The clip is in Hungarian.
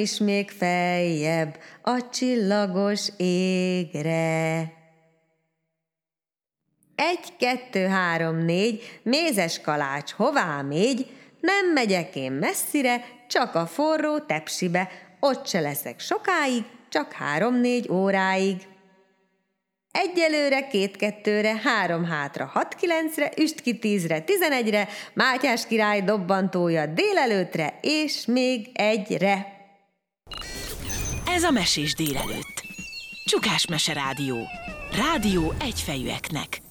és még feljebb a csillagos égre. 1, 2, 3, 4, mézes kalács, hová mégy? Nem megyek én messzire, csak a forró tepsibe, ott se leszek sokáig, csak 3-4 óráig. 1 előre, 2 kettőre, 3 hátra, 6 9-re, üst ki 10-re, 11-re, Mátyás király dobbantója délelőttre, és még 1-re. Ez a Mesés délelőtt. Csukás Mese Rádió. Rádió egyfejűeknek.